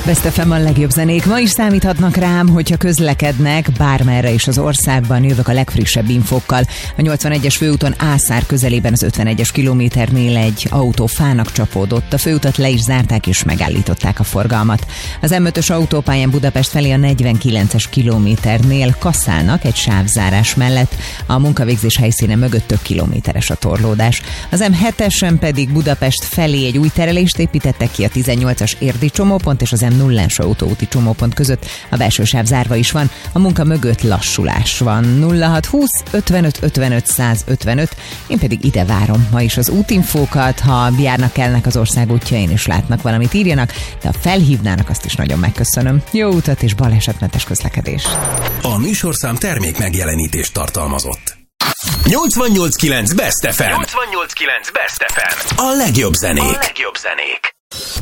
Best FM a legjobb zenék. Ma is számíthatnak rám, hogyha közlekednek bármerre is az országban. Jövök a legfrissebb infókkal. A 81-es főúton Ászár közelében az 51-es kilométernél egy autó fának csapódott. A főutat le is zárták és megállították a forgalmat. Az M5-ös autópályán Budapest felé a 49-es kilométernél kasszálnak egy sávzárás mellett. A munkavégzés helyszíne mögött több kilométeres a torlódás. Az M7-esen pedig Budapest felé egy új terelést építettek ki a 18-as érdi csomópont és az M0-es autóúti csomópont között. A belső sáv zárva is van, a munka mögött lassulás van. 0620 55 55 155. Én pedig ide várom ma is az útinfókat. Ha járnak kelnek az ország útjain és látnak valamit, írjanak, de ha felhívnának, azt is nagyon megköszönöm. Jó utat és balesetmentes közlekedést. A műsorszám termék megjelenítést tartalmazott. 88.9 Best FM. 88.9 Best FM. A legjobb zenék.